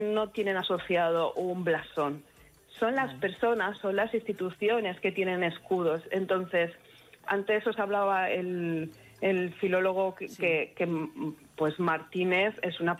no tienen asociado un blasón. Son las personas, son las instituciones que tienen escudos. Entonces, antes os hablaba el filólogo que pues Martínez es una